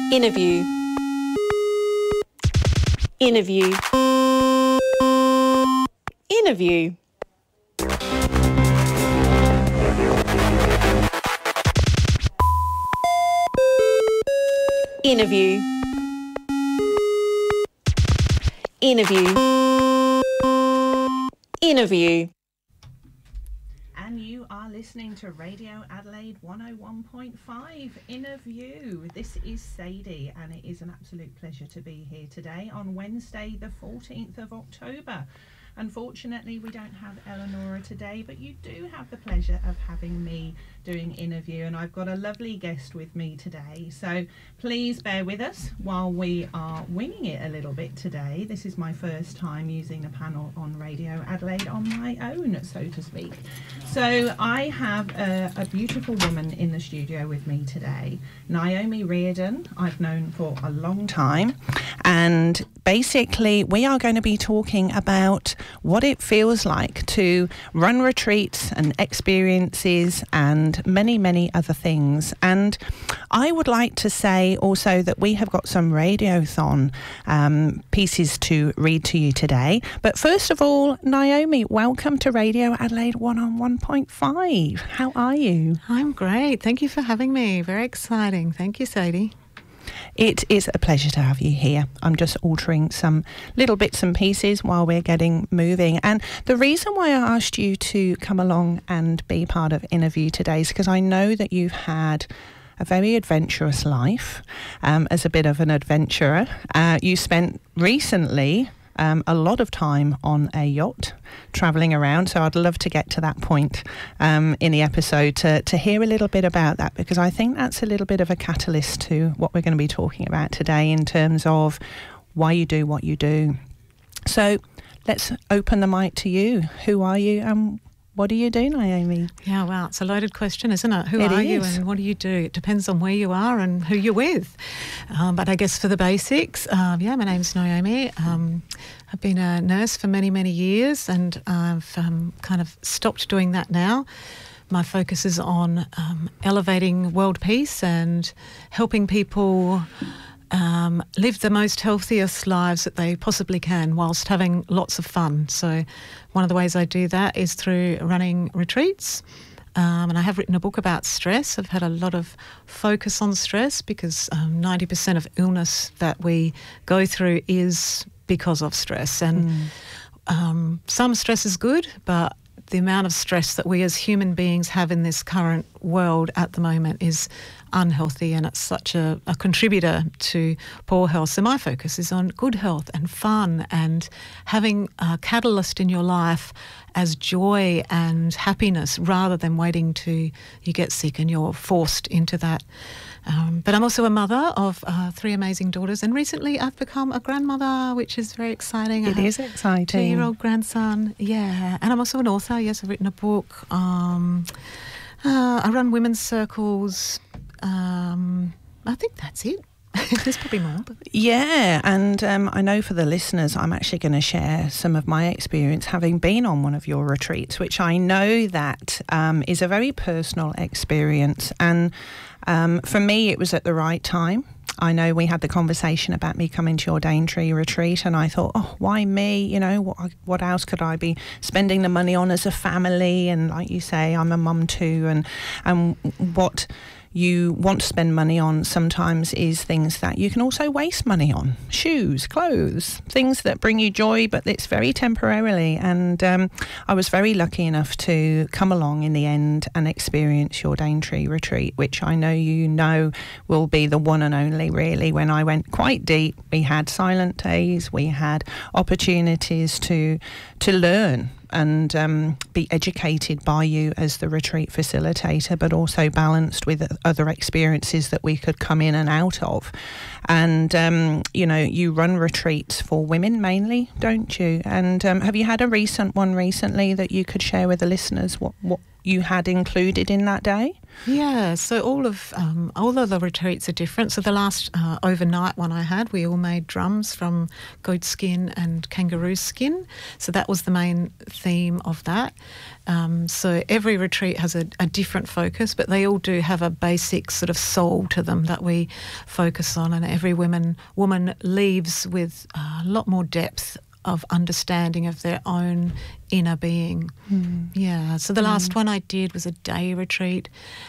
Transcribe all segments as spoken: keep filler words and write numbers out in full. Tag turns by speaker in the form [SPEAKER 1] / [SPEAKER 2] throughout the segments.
[SPEAKER 1] Interview. Interview. Interview. Interview. Interview. Interview.
[SPEAKER 2] And you are listening to Radio Adelaide one oh one point five Interview. This is Sadie, and it is an absolute pleasure to be here today on Wednesday the fourteenth of October. Unfortunately, we don't have Eleonora today, but you do have the pleasure of having me doing Interview, and I've got a lovely guest with me today. So please bear with us while we are winging it a little bit today. This is my first time using a panel on Radio Adelaide on my own, so to speak. So I have a, a beautiful woman in the studio with me today, Naomi Reardon. I've known for a long time, and basically we are going to be talking about what it feels like to run retreats and experiences and many, many other things. And I would like to say also that we have got some radiothon um, pieces to read to you today. But first of all, Naomi, welcome to Radio Adelaide one oh one point five. How are you?
[SPEAKER 3] I'm great. Thank you for having me. Very exciting. Thank you, Sadie.
[SPEAKER 1] It is a pleasure to have you here. I'm just altering some little bits and pieces while we're getting moving. And the reason why I asked you to come along and be part of Interview today is because I know that you've had a very adventurous life um, as a bit of an adventurer. Uh, you spent recently Um, a lot of time on a yacht travelling around, so I'd love to get to that point um, in the episode to, to hear a little bit about that, because I think that's a little bit of a catalyst to what we're going to be talking about today in terms of why you do what you do. So let's open the mic to you. Who are you and what do you do, Naomi?
[SPEAKER 3] Yeah, wow, it's a loaded question, isn't it? Who
[SPEAKER 1] It
[SPEAKER 3] are
[SPEAKER 1] is.
[SPEAKER 3] you and what do you do? It depends on where you are and who you're with. Um, but I guess for the basics, uh, yeah, my name's Naomi. Um, I've been a nurse for many, many years, and I've um, kind of stopped doing that now. My focus is on um, elevating world peace and helping people Um, live the most healthiest lives that they possibly can whilst having lots of fun. So one of the ways I do that is through running retreats. Um, and I have written a book about stress. I've had a lot of focus on stress because um, ninety percent of illness that we go through is because of stress. And mm. um, some stress is good, but the amount of stress that we as human beings have in this current world at the moment is unhealthy, and it's such a, a contributor to poor health. So my focus is on good health and fun and having a catalyst in your life as joy and happiness rather than waiting to you get sick and you're forced into that. Um, but I'm also a mother of uh, three amazing daughters, and recently I've become a grandmother, which is very exciting.
[SPEAKER 1] It is exciting.
[SPEAKER 3] Two-year-old grandson, yeah. And I'm also an author. Yes, I've written a book. Um, uh, I run women's circles. Um, I think that's it. There's probably more. But.
[SPEAKER 1] Yeah, and um, I know for the listeners, I'm actually going to share some of my experience having been on one of your retreats, which I know that um, is a very personal experience. And um, for me, it was at the right time. I know we had the conversation about me coming to your Daintree retreat, and I thought, oh, why me? You know, what, what else could I be spending the money on as a family? And like you say, I'm a mum too, and and what you want to spend money on sometimes is things that you can also waste money on. Shoes, clothes, things that bring you joy, but it's very temporarily. And um, I was very lucky enough to come along in the end and experience your Daintree retreat, which I know you know will be the one and only, really. When I went quite deep, we had silent days, we had opportunities to to learn and um, be educated by you as the retreat facilitator, but also balanced with other experiences that we could come in and out of. And, um, you know, you run retreats for women mainly, don't you? And um, have you had a recent one recently that you could share with the listeners what, what you had included in that day?
[SPEAKER 3] Yeah, so all of um, all of the retreats are different. So the last uh, overnight one I had, we all made drums from goat skin and kangaroo skin. So that was the main theme of that. Um, so every retreat has a, a different focus, but they all do have a basic sort of soul to them that we focus on, and every woman woman leaves with a lot more depth of understanding of their own inner being. Mm. Yeah, so the last mm. one I did was a day retreat,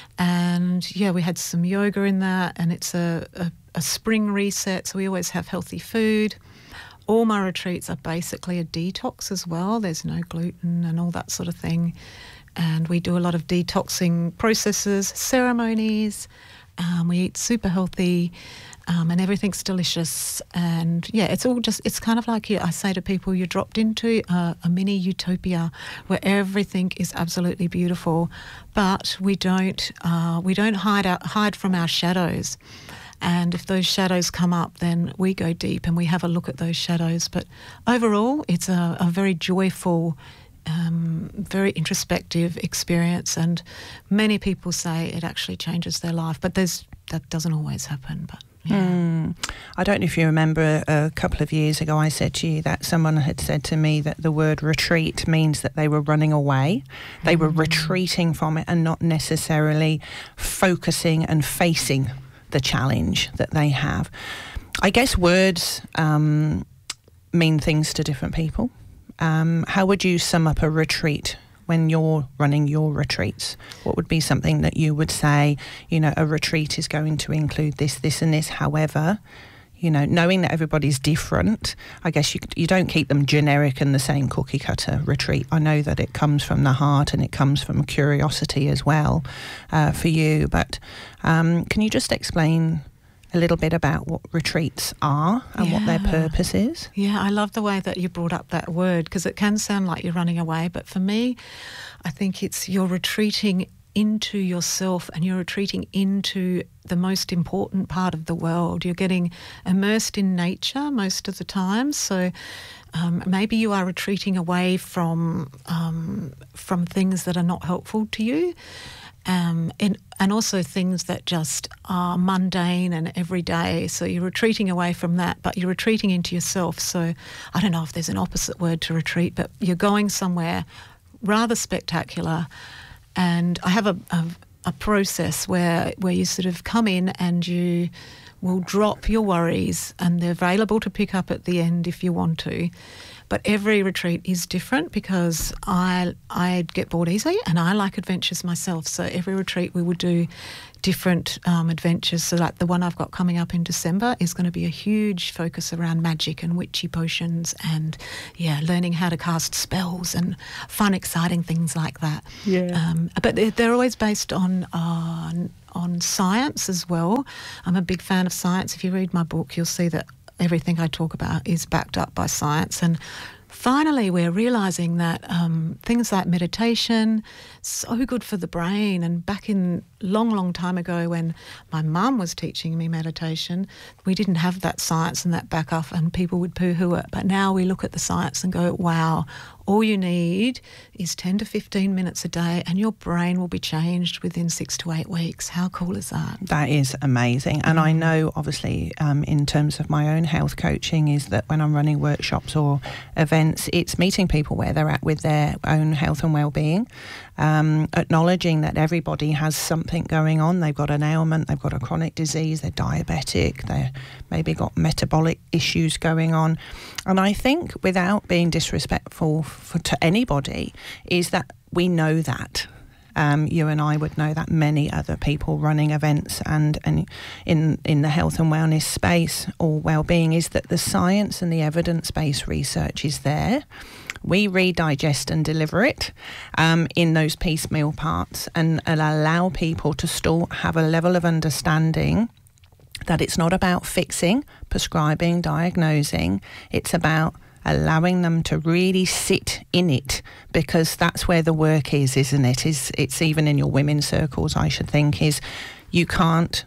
[SPEAKER 3] and yeah, we had some yoga in that, and it's a, a, a spring reset, so we always have healthy food. All my retreats are basically a detox as well. There's no gluten and all that sort of thing, and we do a lot of detoxing processes, ceremonies. Um, we eat super healthy, um, and everything's delicious. And yeah, it's all just, it's kind of like, I say to people, you're dropped into a, a mini utopia where everything is absolutely beautiful, but we don't uh, we don't hide out, hide from our shadows. And if those shadows come up, then we go deep and we have a look at those shadows. But overall, it's a, a very joyful, Um, very introspective experience, and many people say it actually changes their life, but there's that doesn't always happen. But yeah.
[SPEAKER 1] Mm. I don't know if you remember a couple of years ago I said to you that someone had said to me that the word retreat means that they were running away. They mm. were retreating from it and not necessarily focusing and facing the challenge that they have. I guess words um, mean things to different people. Um, how would you sum up a retreat when you're running your retreats? What would be something that you would say, you know, a retreat is going to include this, this and this. However, you know, knowing that everybody's different, I guess you you don't keep them generic and the same cookie cutter retreat. I know that it comes from the heart and it comes from curiosity as well uh, for you. But um, can you just explain a little bit about what retreats are and yeah. what their purpose is?
[SPEAKER 3] Yeah, I love the way that you brought up that word, because it can sound like you're running away, but for me, I think it's you're retreating into yourself and you're retreating into the most important part of the world. You're getting immersed in nature most of the time, so um, maybe you are retreating away from um, from things that are not helpful to you. Um, and, and also things that just are mundane and everyday. So you're retreating away from that, but you're retreating into yourself. So I don't know if there's an opposite word to retreat, but you're going somewhere rather spectacular. And I have a, a, a process where where you sort of come in and you will drop your worries, and they're available to pick up at the end if you want to. But every retreat is different because I I get bored easily and I like adventures myself. So every retreat we will do different um, adventures. So like the one I've got coming up in December is going to be a huge focus around magic and witchy potions and, yeah, learning how to cast spells and fun, exciting things like that.
[SPEAKER 1] Yeah.
[SPEAKER 3] Um, but they're, they're always based on... Uh, on science as well. I'm a big fan of science. If you read my book, you'll see that everything I talk about is backed up by science. And finally, we're realising that um, things like meditation, so good for the brain. And back in long, long time ago when my mum was teaching me meditation, we didn't have that science and that backup and people would poo-hoo it. But now we look at the science and go, wow, all you need is ten to fifteen minutes a day and your brain will be changed within six to eight weeks. How cool is that?
[SPEAKER 1] That is amazing. And mm. I know, obviously, um, in terms of my own health coaching, is that when I'm running workshops or events, it's meeting people where they're at with their own health and well-being, um, acknowledging that everybody has something going on. They've got an ailment, they've got a chronic disease, they're diabetic, they've maybe got metabolic issues going on. And I think, without being disrespectful for, to anybody, is that we know that. Um, you and I would know that, many other people running events and, and in, in the health and wellness space or well-being, is that the science and the evidence-based research is there. We redigest and deliver it um, in those piecemeal parts and, and allow people to still have a level of understanding that it's not about fixing, prescribing, diagnosing. It's about allowing them to really sit in it, because that's where the work is, isn't it? Is it's even in your women's circles, I should think, is you can't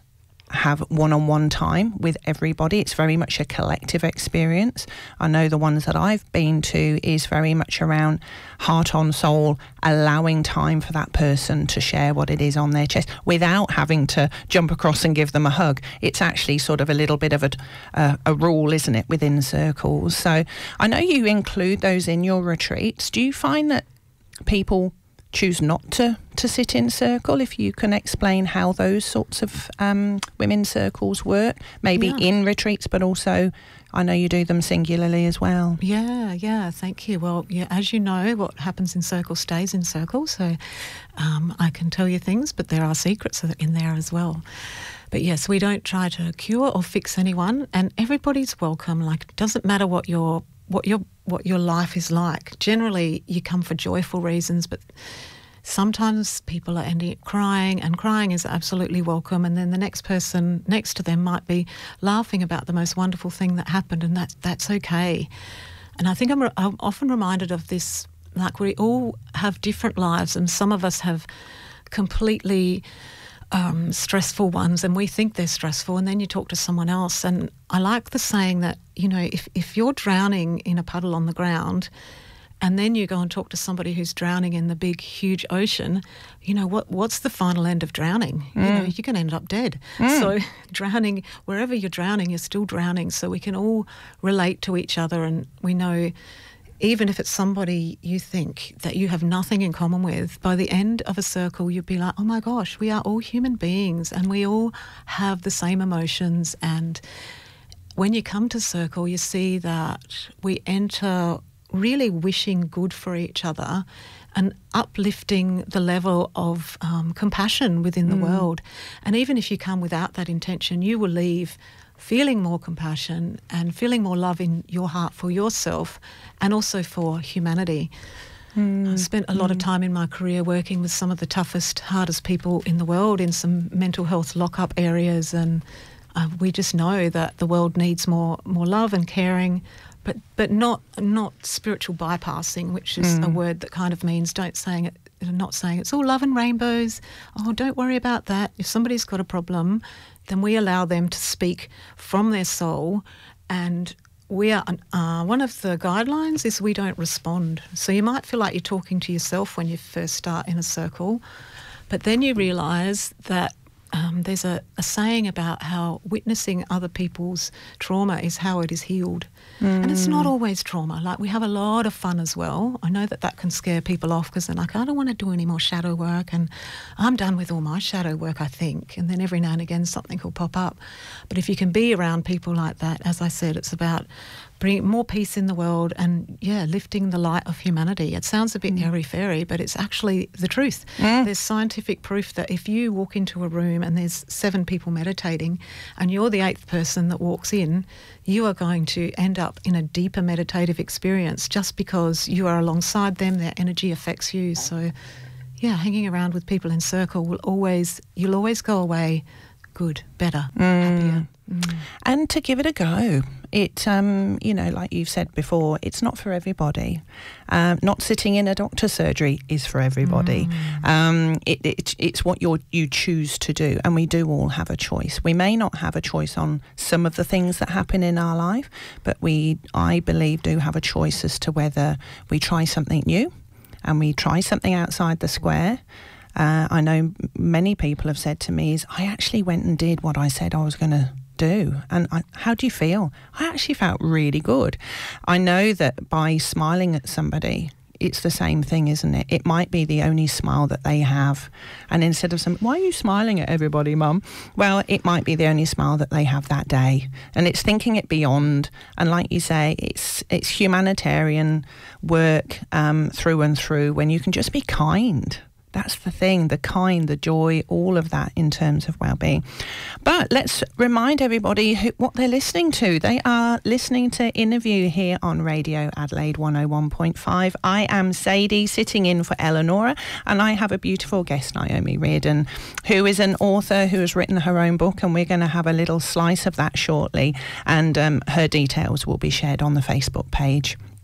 [SPEAKER 1] have one-on-one time with everybody. It's very much a collective experience. I know the ones that I've been to is very much around heart on soul, allowing time for that person to share what it is on their chest without having to jump across and give them a hug. It's actually sort of a little bit of a, a, a rule, isn't it, within circles. So I know you include those in your retreats. Do you find that people choose not to, to sit in circle? If you can explain how those sorts of um, women's circles work, maybe yeah. in retreats, but also I know you do them singularly as well.
[SPEAKER 3] Yeah, yeah, thank you. Well, yeah, as you know, what happens in circle stays in circle, so um, I can tell you things, but there are secrets in there as well. But yes, we don't try to cure or fix anyone, and everybody's welcome. Like, it doesn't matter what your what your what your life is like. Generally, you come for joyful reasons, but sometimes people are ending up crying, and crying is absolutely welcome. And then the next person next to them might be laughing about the most wonderful thing that happened, and that that's okay. And I think I'm, re- I'm often reminded of this, like we all have different lives, and some of us have completely Um, stressful ones, and we think they're stressful, and then you talk to someone else. And I like the saying that, you know, if, if you're drowning in a puddle on the ground and then you go and talk to somebody who's drowning in the big, huge ocean, you know, what what's the final end of drowning? Mm. You know, you're going to end up dead. Mm. So drowning, wherever you're drowning, you're still drowning. So we can all relate to each other, and we know even if it's somebody you think that you have nothing in common with, by the end of a circle you'd be like, oh my gosh, we are all human beings and we all have the same emotions. And when you come to circle, you see that we enter really wishing good for each other and uplifting the level of um, compassion within the mm. world. And even if you come without that intention, you will leave feeling more compassion and feeling more love in your heart for yourself and also for humanity. Mm. I've spent a lot mm. of time in my career working with some of the toughest, hardest people in the world in some mental health lock-up areas, and uh, we just know that the world needs more more love and caring, but but not not spiritual bypassing, which is mm. a word that kind of means don't saying it, not saying it's all love and rainbows. Oh, don't worry about that. If somebody's got a problem, then we allow them to speak from their soul, and we are uh, one of the guidelines is we don't respond. So you might feel like you're talking to yourself when you first start in a circle, but then you realise that um, there's a, a saying about how witnessing other people's trauma is how it is healed. Mm. And it's not always trauma. Like, we have a lot of fun as well. I know that that can scare people off because they're like, I don't want to do any more shadow work, and I'm done with all my shadow work, I think. And then every now and again something will pop up. But if you can be around people like that, as I said, it's about bringing more peace in the world and, yeah, lifting the light of humanity. It sounds a bit mm. airy-fairy, but it's actually the truth. Mm. There's scientific proof that if you walk into a room and there's seven people meditating and you're the eighth person that walks in, you are going to end up in a deeper meditative experience just because you are alongside them, their energy affects you. So, yeah, hanging around with people in circle will always, you'll always go away good, better, mm. happier. Mm.
[SPEAKER 1] And to give it a go. It, um, you know, like you've said before, it's not for everybody. Um, not sitting in a doctor's surgery is for everybody. Mm. Um, it, it, it's what you're, you choose to do, and we do all have a choice. We may not have a choice on some of the things that happen in our life, but we, I believe, do have a choice as to whether we try something new and we try something outside the square. Uh, I know many people have said to me, is I actually went and did what I said I was going to do. And I, how do you feel? I actually felt really good. I know that by smiling at somebody, it's the same thing, isn't it? It might be the only smile that they have. And instead of some, why are you smiling at everybody, Mum? Well, it might be the only smile that they have that day. And it's thinking it beyond. And like you say, it's it's humanitarian work um, through and through, when you can just be kind. That's the thing, the kind, the joy, all of that in terms of well-being. But let's remind everybody who, what they're listening to. They are listening to Interview here on Radio Adelaide one oh one point five. I am Sadie, sitting in for Eleonora, and I have a beautiful guest, Naomi Reardon, who is an author who has written her own book, and we're going to have a little slice of that shortly, and um, her details will be shared on the Facebook page.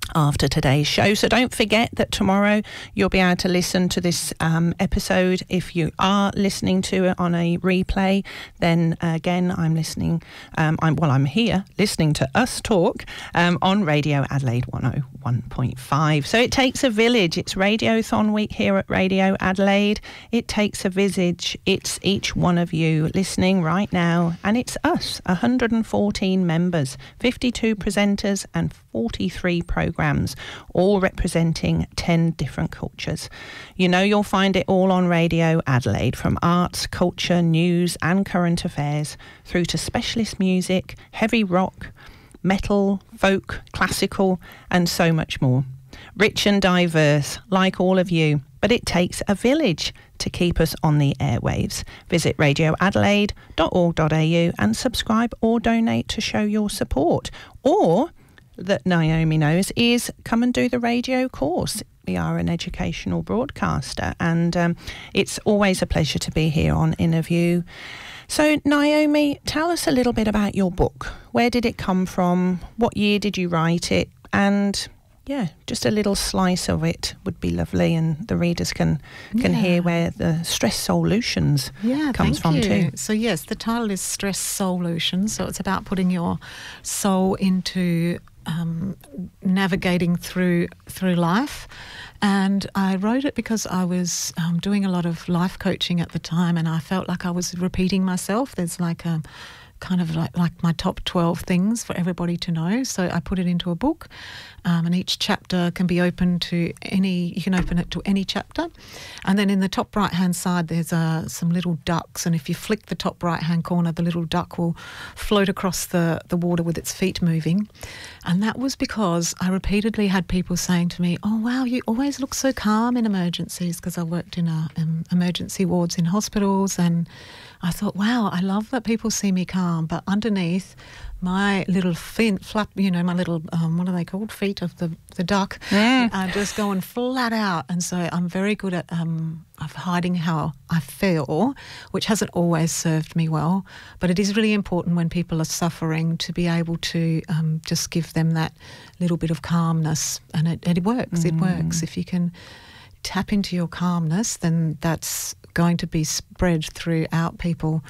[SPEAKER 1] after today's show. So don't forget that tomorrow you'll be able to listen to this um, episode. If you are listening to it on a replay, then uh, again, I'm listening, um, I'm, well, I'm here listening to us talk um, on Radio Adelaide one oh one point five. So it takes a village. It's Radiothon week here at Radio Adelaide. It takes a village. It's each one of you listening right now, and it's us, one hundred fourteen members, fifty-two presenters and forty-three programs, all representing ten different cultures. You know, you'll find it all on Radio Adelaide, from arts, culture, news and current affairs, through to specialist music, heavy rock, metal, folk, classical and so much more. Rich and diverse, like all of you, but it takes a village to keep us on the airwaves. Visit radio adelaide dot org dot a u and subscribe or donate to show your support. Or, that Naomi knows, is come and do the radio course. We are an educational broadcaster, and um, it's always a pleasure to be here on Interview. So, Naomi, tell us a little bit about your book. Where did it come from? What year did you write it? And yeah, just a little slice of it would be lovely, and the readers can can yeah. hear where the Stress Solutions
[SPEAKER 3] yeah,
[SPEAKER 1] comes from
[SPEAKER 3] you.
[SPEAKER 1] too.
[SPEAKER 3] So yes, the title is Stress Solutions. So it's about putting your soul into um, navigating through through life. And I wrote it because I was um, doing a lot of life coaching at the time, and I felt like I was repeating myself. There's like a kind of like, like my top twelve things for everybody to know. So I put it into a book, um, and each chapter can be open to any, you can open it to any chapter. And then in the top right-hand side, there's uh, some little ducks. And if you flick the top right-hand corner, the little duck will float across the, the water with its feet moving. And that was because I repeatedly had people saying to me, oh, wow, you always look so calm in emergencies, because I worked in a, um, emergency wards in hospitals, and I thought, wow, I love that people see me calm, but underneath my little fin, flap, you know, my little, um, what are they called, feet of the, the duck,
[SPEAKER 1] mm.
[SPEAKER 3] are just going flat out. And so I'm very good at um, of hiding how I feel, which hasn't always served me well. But it is really important when people are suffering to be able to um, just give them that little bit of calmness. And it, it works, mm. it works. If you can tap into your calmness, then that's going to be spread throughout people.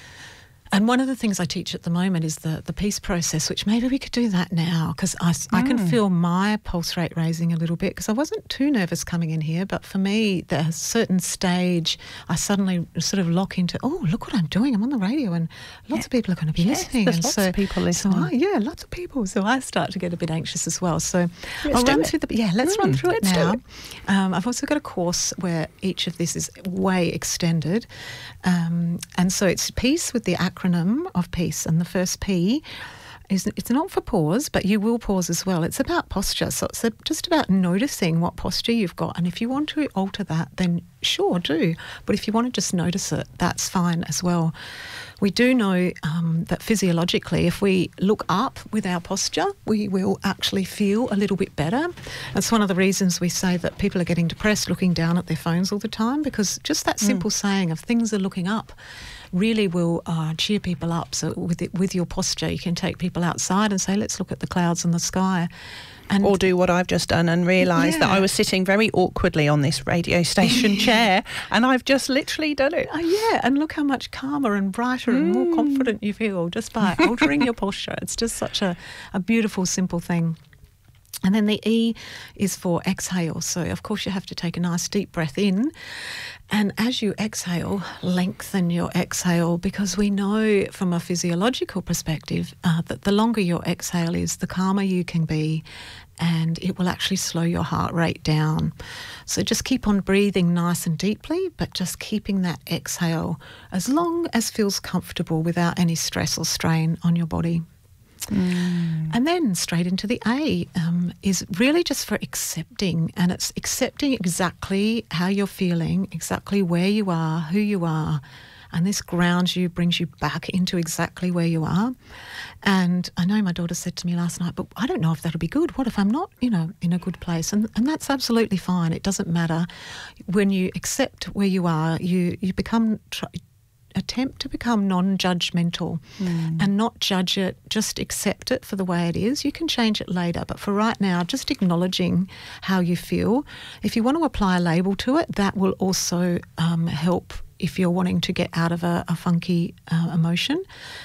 [SPEAKER 3] And one of the things I teach at the moment is the, the peace process, which maybe we could do that now, because I, mm. I can feel my pulse rate raising a little bit, because I wasn't too nervous coming in here, but for me, at a certain stage, I suddenly sort of lock into, oh, look what I'm doing. I'm on the radio, and lots yeah. of people are going to be
[SPEAKER 1] yes,
[SPEAKER 3] listening.
[SPEAKER 1] There's
[SPEAKER 3] and
[SPEAKER 1] lots
[SPEAKER 3] so,
[SPEAKER 1] of people listening.
[SPEAKER 3] So I, yeah, lots of people. So I start to get a bit anxious as well. So
[SPEAKER 1] let's
[SPEAKER 3] I'll run
[SPEAKER 1] it.
[SPEAKER 3] through the, yeah, let's
[SPEAKER 1] mm,
[SPEAKER 3] run through it
[SPEAKER 1] let's
[SPEAKER 3] now.
[SPEAKER 1] It.
[SPEAKER 3] Um, I've also got a course where each of this is way extended. Um, and so it's peace with the acronym of peace, and the first P is, it's not for pause, but you will pause as well. It's about posture, so it's just about noticing what posture you've got, and if you want to alter that, then sure, do. But if you want to just notice it, that's fine as well. We do know um, that physiologically, if we look up with our posture, we will actually feel a little bit better. That's one of the reasons we say that people are getting depressed looking down at their phones all the time, because just that simple mm. saying of things are looking up really will uh, cheer people up. So with it, with your posture, you can take people outside and say, let's look at the clouds and the sky. And
[SPEAKER 1] or do what I've just done and realise
[SPEAKER 3] yeah.
[SPEAKER 1] that I was sitting very awkwardly on this radio station chair, and I've just literally done it.
[SPEAKER 3] Oh, yeah, and look how much calmer and brighter mm. and more confident you feel just by altering your posture. It's just such a, a beautiful, simple thing. And then the E is for exhale. So, of course, you have to take a nice deep breath in. And as you exhale, lengthen your exhale, because we know from a physiological perspective uh, that the longer your exhale is, the calmer you can be, and it will actually slow your heart rate down. So just keep on breathing nice and deeply, but just keeping that exhale as long as feels comfortable without any stress or strain on your body. Mm. And then straight into the A um, is really just for accepting, and it's accepting exactly how you're feeling, exactly where you are, who you are, and this grounds you, brings you back into exactly where you are. And I know my daughter said to me last night, but I don't know if that'll be good. What if I'm not, you know, in a good place? And and that's absolutely fine. It doesn't matter. When you accept where you are, you, you become... Tr- attempt to become non-judgmental mm. and not judge it, just accept it for the way it is. You can change it later, but for right now, just acknowledging how you feel. If you want to apply a label to it, that will also um, help if you're wanting to get out of a, a funky uh, emotion.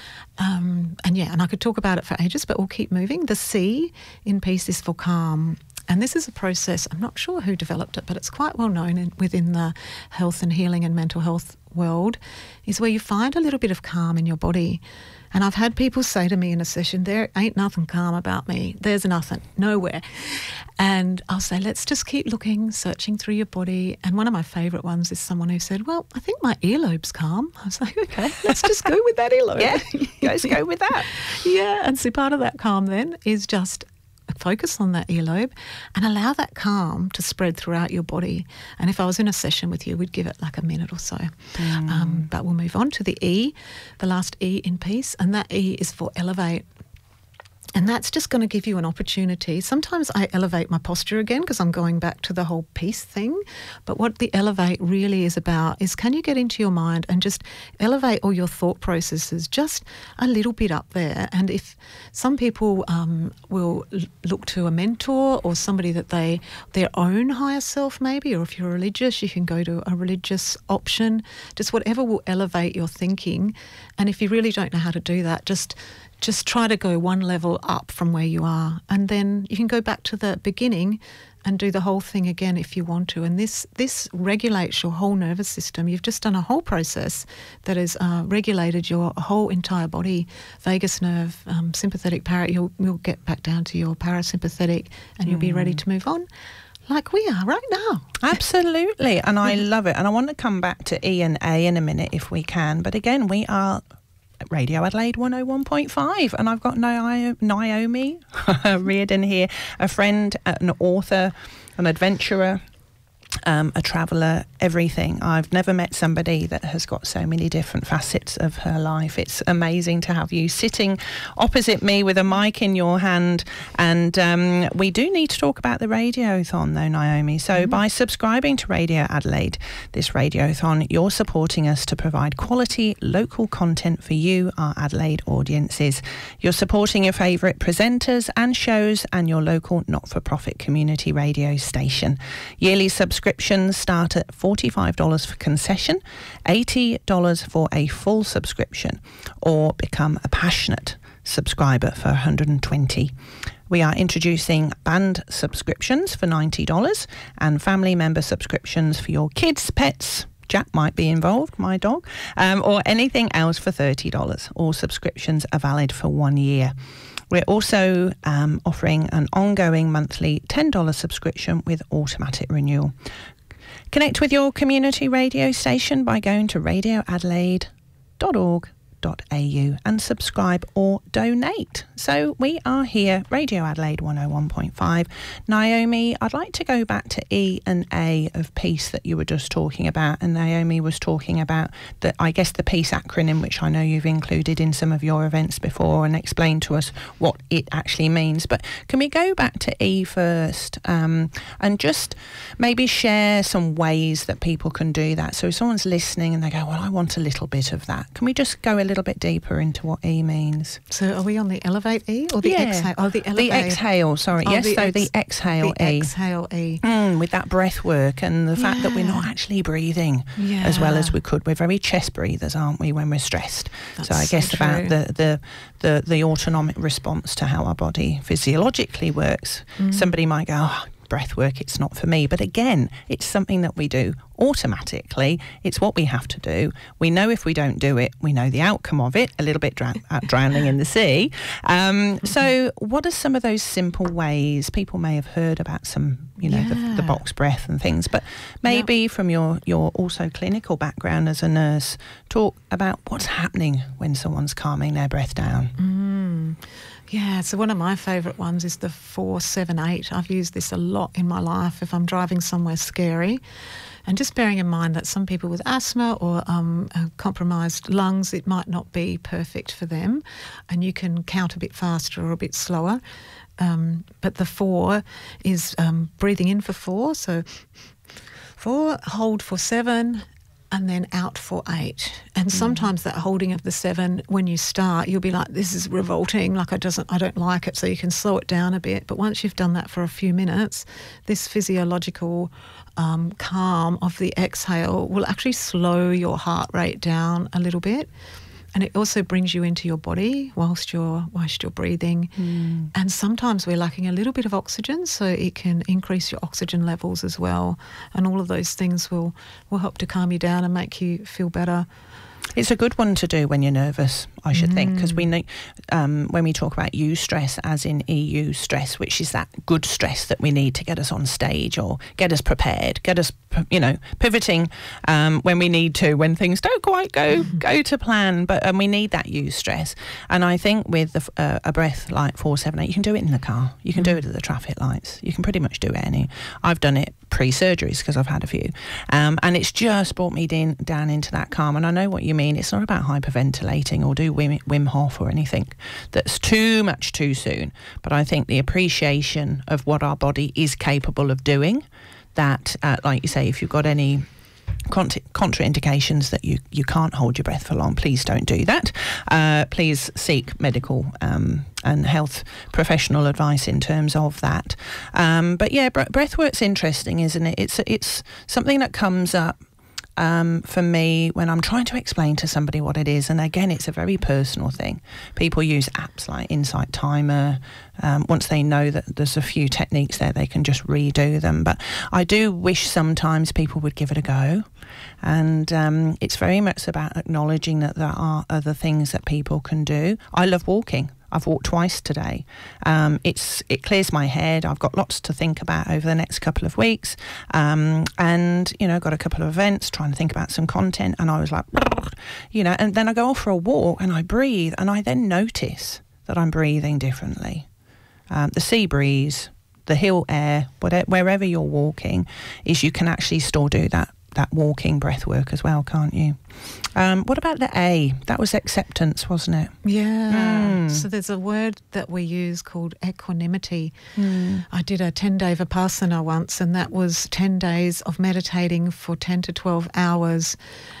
[SPEAKER 3] Um, and yeah, and I could talk about it for ages, but we'll keep moving. The C in peace is for calm. And this is a process, I'm not sure who developed it, but it's quite well known in, within the health and healing and mental health world, is where you find a little bit of calm in your body. And I've had people say to me in a session, there ain't nothing calm about me. There's nothing, nowhere. And I'll say, let's just keep looking, searching through your body. And one of my favourite ones is someone who said, well, I think my earlobe's calm. I was like, okay, let's just go with that earlobe.
[SPEAKER 1] Yeah, let's go with that.
[SPEAKER 3] Yeah, and so part of that calm then is just focus on that earlobe and allow that calm to spread throughout your body. And if I was in a session with you, we'd give it like a minute or so. Mm. Um, but we'll move on to the E, the last E in peace, and that E is for elevate. And that's just going to give you an opportunity. Sometimes I elevate my posture again because I'm going back to the whole peace thing. But what the elevate really is about is, can you get into your mind and just elevate all your thought processes just a little bit up there? And if some people um, will l- look to a mentor or somebody that they, their own higher self maybe, or if you're religious, you can go to a religious option, just whatever will elevate your thinking. And if you really don't know how to do that, just Just try to go one level up from where you are, and then you can go back to the beginning and do the whole thing again if you want to. And this this regulates your whole nervous system. You've just done a whole process that has uh, regulated your whole entire body, vagus nerve, um, sympathetic para. You'll, you'll get back down to your parasympathetic, and you'll mm. be ready to move on, like we are right now.
[SPEAKER 1] Absolutely, and I love it. And I want to come back to E and A in a minute if we can. But again, we are Radio Adelaide one oh one point five, and I've got Naomi Reardon here, a friend, an author, an adventurer, um, a traveller, everything. I've never met somebody that has got so many different facets of her life. It's amazing to have you sitting opposite me with a mic in your hand. And um, we do need to talk about the Radiothon though, Naomi. So mm-hmm. by subscribing to Radio Adelaide, this Radiothon, you're supporting us to provide quality local content for you, our Adelaide audiences. You're supporting your favourite presenters and shows and your local not-for-profit community radio station. Yearly subscriptions start at forty-five dollars for concession, eighty dollars for a full subscription, or become a passionate subscriber for one hundred twenty dollars. We are introducing band subscriptions for ninety dollars and family member subscriptions for your kids, pets, Jack might be involved, my dog, um, or anything else for thirty dollars. All subscriptions are valid for one year. We're also um, offering an ongoing monthly ten dollars subscription with automatic renewal. Connect with your community radio station by going to radio adelaide dot org dot a u and subscribe or donate. So we are here, Radio Adelaide one oh one point five. Naomi, I'd like to go back to E and A of peace that you were just talking about, and Naomi was talking about the, I guess, the peace acronym, which I know you've included in some of your events before, and explained to us what it actually means. But can we go back to E first, um, and just maybe share some ways that people can do that? So if someone's listening and they go, well, I want a little bit of that, can we just go a little bit deeper into what E means?
[SPEAKER 3] So are we on the elevate E or the
[SPEAKER 1] yeah.
[SPEAKER 3] exhale? Oh, the elevate.
[SPEAKER 1] The exhale, sorry.
[SPEAKER 3] Oh,
[SPEAKER 1] yes,
[SPEAKER 3] the
[SPEAKER 1] so
[SPEAKER 3] ex-
[SPEAKER 1] the exhale
[SPEAKER 3] the
[SPEAKER 1] E.
[SPEAKER 3] exhale E.
[SPEAKER 1] Mm, with that breath work and the fact
[SPEAKER 3] yeah.
[SPEAKER 1] that we're not actually breathing
[SPEAKER 3] yeah.
[SPEAKER 1] as well as we could. We're very chest breathers, aren't we, when we're stressed?
[SPEAKER 3] That's
[SPEAKER 1] so I guess
[SPEAKER 3] so
[SPEAKER 1] about
[SPEAKER 3] true.
[SPEAKER 1] the, the, the, the autonomic response to how our body physiologically works.
[SPEAKER 3] Mm.
[SPEAKER 1] Somebody might go, oh, breath work, it's not for me. But again, it's something that we do automatically. It's what we have to do. We know if we don't do it, we know the outcome of it, a little bit dra- uh, drowning in the sea. Um, so what are some of those simple ways? People may have heard about some, you know,
[SPEAKER 3] yeah.
[SPEAKER 1] the, the box breath and things, but maybe
[SPEAKER 3] yeah.
[SPEAKER 1] from your, your also clinical background as a nurse, talk about what's happening when someone's calming their breath down.
[SPEAKER 3] Mm. Yeah, so one of my favourite ones is the four seven eight. I've used this a lot in my life if I'm driving somewhere scary. And just bearing in mind that some people with asthma or um, uh, compromised lungs, it might not be perfect for them. And you can count a bit faster or a bit slower. Um, but the four is um, breathing in for four. So four, hold for seven, and then out for eight. And sometimes that holding of the seven, when you start, you'll be like, this is revolting, like I doesn't, I don't like it, so you can slow it down a bit. But once you've done that for a few minutes, this physiological um, calm of the exhale will actually slow your heart rate down a little bit. And it also brings you into your body whilst you're whilst you're breathing. Mm. And sometimes we're lacking a little bit of oxygen, so it can increase your oxygen levels as well. And all of those things will, will help to calm you down and make you feel better.
[SPEAKER 1] It's a good one to do when you're nervous, I should mm. think, because we know um, when we talk about eustress, as in E U stress, which is that good stress that we need to get us on stage or get us prepared, get us, you know, pivoting um, when we need to, when things don't quite go go to plan. But um, we need that eustress. And I think with the, uh, a breath like four seven eight, you can do it in the car, you can mm. do it at the traffic lights, you can pretty much do it any. I've done it pre-surgeries because I've had a few, um, and it's just brought me in, down into that calm. And I know what you mean. It's not about hyperventilating or do Wim, Wim Hof or anything that's too much too soon, but I think the appreciation of what our body is capable of doing, that uh, like you say, if you've got any Contra- contraindications that you, you can't hold your breath for long, please don't do that. Uh, please seek medical um, and health professional advice in terms of that. Um, but yeah, bre- breathwork's interesting, isn't it? It's it's something that comes up Um, for me when I'm trying to explain to somebody what it is. And again, it's a very personal thing. People use apps like Insight Timer. Um, once they know that there's a few techniques there, they can just redo them. But I do wish sometimes people would give it a go. And um, it's very much about acknowledging that there are other things that people can do. I love walking. I've walked twice today. Um, it's it clears my head. I've got lots to think about over the next couple of weeks, um, and you know, got a couple of events, trying to think about some content. And I was like, you know, and then I go off for a walk and I breathe, and I then notice that I'm breathing differently. Um, the sea breeze, the hill air, whatever, wherever you're walking, is you can actually still do that. that walking breath work as well, can't you? Um, what about the A? That was acceptance, wasn't it?
[SPEAKER 3] Yeah.
[SPEAKER 1] Mm.
[SPEAKER 3] So there's a word that we use called equanimity.
[SPEAKER 1] Mm.
[SPEAKER 3] I did a ten-day Vipassana once, and that was ten days of meditating for ten to twelve hours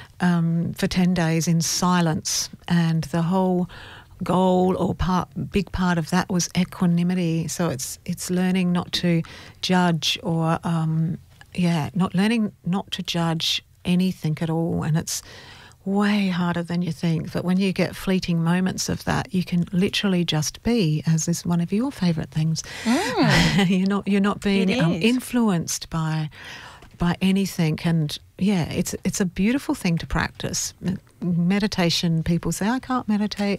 [SPEAKER 3] um, for ten days in silence. And the whole goal or part, big part of that was equanimity. So it's it's learning not to judge or... Um, Yeah, not learning not to judge anything at all, and it's way harder than you think. But when you get fleeting moments of that, you can literally just be, as is one of your favourite things. Mm. you're not you're not being um, influenced by by anything, and yeah, it's it's a beautiful thing to practice. Meditation. People say I can't meditate,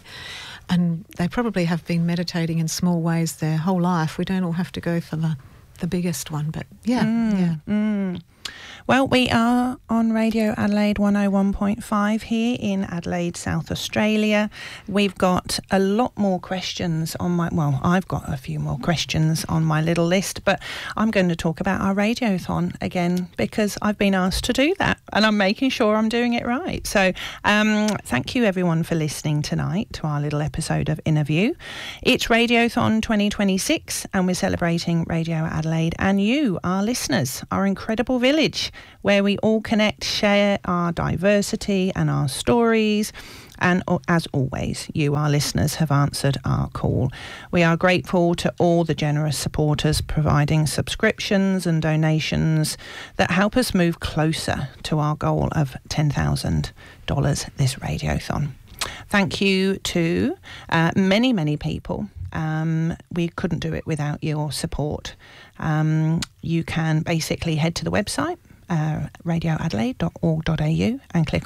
[SPEAKER 3] and they probably have been meditating in small ways their whole life. We don't all have to go for the the biggest one, but yeah,
[SPEAKER 1] mm,
[SPEAKER 3] yeah.
[SPEAKER 1] Mm. Well, we are on Radio Adelaide one oh one point five here in Adelaide, South Australia. We've got a lot more questions on my, well, I've got a few more questions on my little list, but I'm going to talk about our radiothon again because I've been asked to do that and I'm making sure I'm doing it right. So um, thank you everyone for listening tonight to our little episode of Interview. It's Radiothon twenty twenty-six and we're celebrating Radio Adelaide and you, our listeners, our incredible village, where we all connect, share our diversity and our stories. And as always, you, our listeners, have answered our call. We are grateful to all the generous supporters providing subscriptions and donations that help us move closer to our goal of ten thousand dollars this radiothon. Thank you to uh, many, many people. Um, we couldn't do it without your support. Um, you can basically head to the website, uh, radio adelaide dot org dot a u, and click